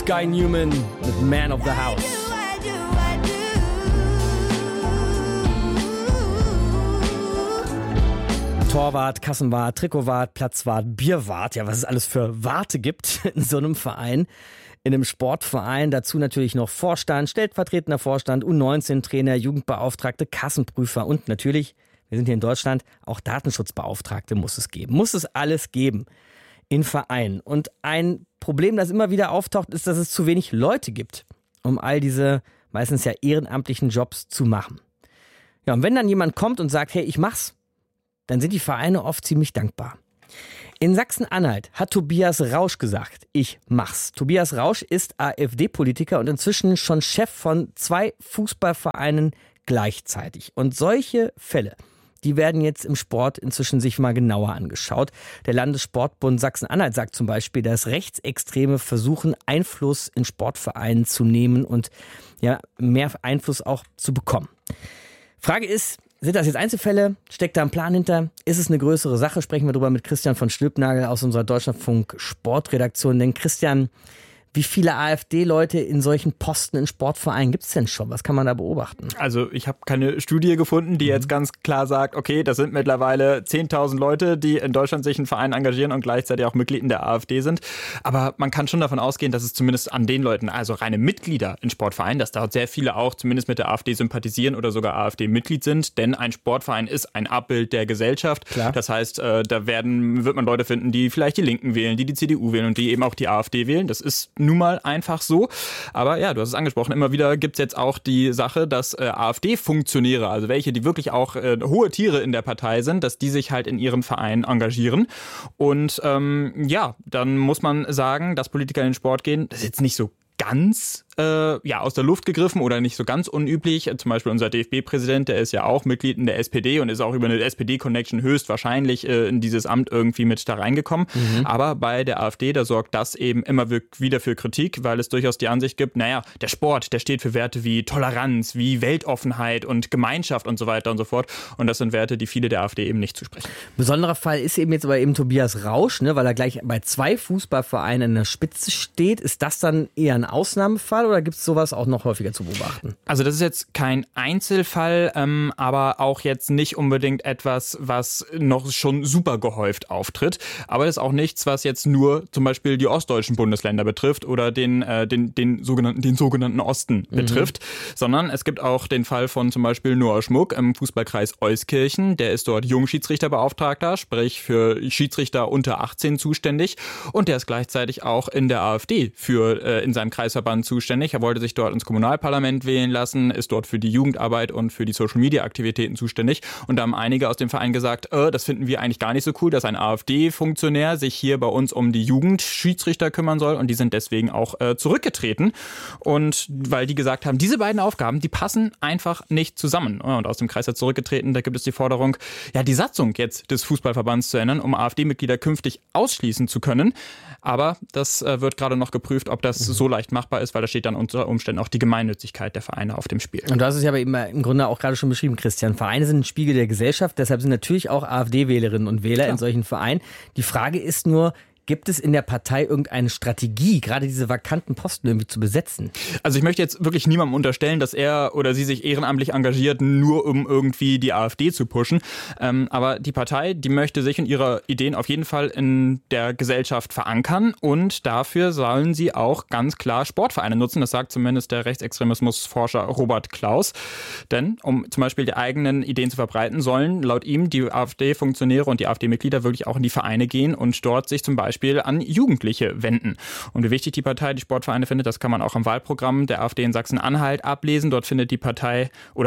Sky Newman mit Man of the House. Torwart, Kassenwart, Trikotwart, Platzwart, Bierwart. Ja, was es alles für Warte gibt in so einem Verein, in einem Sportverein. Dazu natürlich noch Vorstand, stellvertretender Vorstand, U19-Trainer, Jugendbeauftragte, Kassenprüfer und natürlich, wir sind hier in Deutschland, auch Datenschutzbeauftragte muss es geben. Muss es alles geben in Vereinen. Und ein Problem, das immer wieder auftaucht, ist, dass es zu wenig Leute gibt, um all diese meistens ja ehrenamtlichen Jobs zu machen. Ja, und wenn dann jemand kommt und sagt, hey, ich mach's, dann sind die Vereine oft ziemlich dankbar. In Sachsen-Anhalt hat Tobias Rausch gesagt, ich mach's. Tobias Rausch ist AfD-Politiker und inzwischen schon Chef von 2 Fußballvereinen gleichzeitig. Und solche Fälle, die werden jetzt im Sport inzwischen sich mal genauer angeschaut. Der Landessportbund Sachsen-Anhalt sagt zum Beispiel, dass Rechtsextreme versuchen, Einfluss in Sportvereinen zu nehmen und ja, mehr Einfluss auch zu bekommen. Frage ist, sind das jetzt Einzelfälle? Steckt da ein Plan hinter? Ist es eine größere Sache? Sprechen wir darüber mit Christian von Stülpnagel aus unserer Deutschlandfunk Sportredaktion. Denn Christian, wie viele AfD-Leute in solchen Posten in Sportvereinen gibt es denn schon? Was kann man da beobachten? Also ich habe keine Studie gefunden, die jetzt ganz klar sagt, okay, das sind mittlerweile 10.000 Leute, die in Deutschland sich in Vereinen engagieren und gleichzeitig auch Mitglied in der AfD sind. Aber man kann schon davon ausgehen, dass es zumindest an den Leuten, also reine Mitglieder in Sportvereinen, dass dort sehr viele auch zumindest mit der AfD sympathisieren oder sogar AfD-Mitglied sind. Denn ein Sportverein ist ein Abbild der Gesellschaft. Klar. Das heißt, da wird man Leute finden, die vielleicht die Linken wählen, die CDU wählen und die eben auch die AfD wählen. Das ist nun mal einfach so. Aber ja, du hast es angesprochen, immer wieder gibt es jetzt auch die Sache, dass AfD-Funktionäre, also welche, die wirklich auch hohe Tiere in der Partei sind, dass die sich halt in ihrem Verein engagieren. Und ja, dann muss man sagen, dass Politiker in den Sport gehen, das ist jetzt nicht so ganz aus der Luft gegriffen oder nicht so ganz unüblich. Zum Beispiel unser DFB-Präsident, der ist ja auch Mitglied in der SPD und ist auch über eine SPD-Connection höchstwahrscheinlich in dieses Amt irgendwie mit da reingekommen. Aber bei der AfD, da sorgt das eben immer wieder für Kritik, weil es durchaus die Ansicht gibt, naja, der Sport, der steht für Werte wie Toleranz, wie Weltoffenheit und Gemeinschaft und so weiter und so fort. Und das sind Werte, die viele der AfD eben nicht zusprechen. Besonderer Fall ist eben jetzt aber eben Tobias Rausch, ne, weil er gleich bei 2 Fußballvereinen in der Spitze steht. Ist das dann eher ein Ausnahmefall oder gibt es sowas auch noch häufiger zu beobachten? Also das ist jetzt kein Einzelfall, aber auch jetzt nicht unbedingt etwas, was noch schon super gehäuft auftritt. Aber das ist auch nichts, was jetzt nur zum Beispiel die ostdeutschen Bundesländer betrifft oder den sogenannten Osten betrifft, sondern es gibt auch den Fall von zum Beispiel Noah Schmuck im Fußballkreis Euskirchen. Der ist dort Jungschiedsrichterbeauftragter, sprich für Schiedsrichter unter 18 zuständig und der ist gleichzeitig auch in der AfD in seinem Kreisverband zuständig. Er wollte sich dort ins Kommunalparlament wählen lassen, ist dort für die Jugendarbeit und für die Social-Media-Aktivitäten zuständig. Und da haben einige aus dem Verein gesagt, das finden wir eigentlich gar nicht so cool, dass ein AfD-Funktionär sich hier bei uns um die Jugendschiedsrichter kümmern soll. Und die sind deswegen auch zurückgetreten. Und weil die gesagt haben, diese beiden Aufgaben, die passen einfach nicht zusammen. Und aus dem Kreis hat zurückgetreten, da gibt es die Forderung, ja, die Satzung jetzt des Fußballverbands zu ändern, um AfD-Mitglieder künftig ausschließen zu können. Aber das wird gerade noch geprüft, ob das so leicht machbar ist, weil da steht dann unter Umständen auch die Gemeinnützigkeit der Vereine auf dem Spiel. Und du hast es ja aber eben im Grunde auch gerade schon beschrieben, Christian. Vereine sind ein Spiegel der Gesellschaft, deshalb sind natürlich auch AfD-Wählerinnen und Wähler in solchen Vereinen. Die Frage ist nur, gibt es in der Partei irgendeine Strategie, gerade diese vakanten Posten irgendwie zu besetzen? Also ich möchte jetzt wirklich niemandem unterstellen, dass er oder sie sich ehrenamtlich engagiert, nur um irgendwie die AfD zu pushen. Aber die Partei, die möchte sich und ihre Ideen auf jeden Fall in der Gesellschaft verankern und dafür sollen sie auch ganz klar Sportvereine nutzen. Das sagt zumindest der Rechtsextremismusforscher Robert Klaus. Denn um zum Beispiel die eigenen Ideen zu verbreiten, sollen laut ihm die AfD-Funktionäre und die AfD-Mitglieder wirklich auch in die Vereine gehen und dort sich zum Beispiel an Jugendliche wenden. Und wie wichtig die Partei die Sportvereine findet, das kann man auch im Wahlprogramm der AfD in Sachsen-Anhalt ablesen. Dort fordert die Partei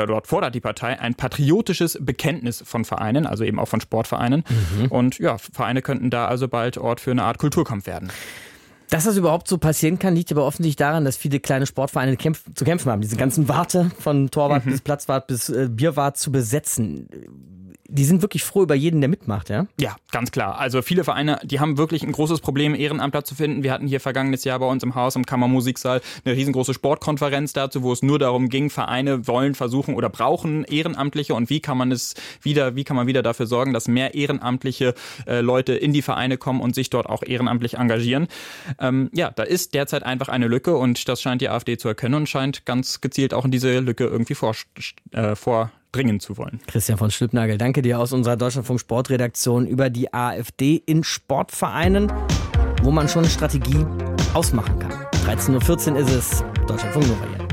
ein patriotisches Bekenntnis von Vereinen, also eben auch von Sportvereinen. Und ja, Vereine könnten da also bald Ort für eine Art Kulturkampf werden. Dass das überhaupt so passieren kann, liegt aber offensichtlich daran, dass viele kleine Sportvereine zu kämpfen haben. Diese ganzen Warte von Torwart bis Platzwart bis Bierwart zu besetzen. die sind wirklich froh über jeden, der mitmacht, ja? Ja, ganz klar. Also viele Vereine, die haben wirklich ein großes Problem, Ehrenamtler zu finden. Wir hatten hier vergangenes Jahr bei uns im Haus, im Kammermusiksaal, eine riesengroße Sportkonferenz dazu, wo es nur darum ging, Vereine wollen, versuchen oder brauchen Ehrenamtliche und wie kann man wieder dafür sorgen, dass mehr ehrenamtliche Leute in die Vereine kommen und sich dort auch ehrenamtlich engagieren. Da ist derzeit einfach eine Lücke und das scheint die AfD zu erkennen und scheint ganz gezielt auch in diese Lücke irgendwie vordringen zu wollen. Christian von Stülpnagel, danke dir aus unserer Deutschlandfunk Sportredaktion über die AfD in Sportvereinen, wo man schon Strategie ausmachen kann. 13.14 Uhr ist es, Deutschlandfunk Nova jetzt.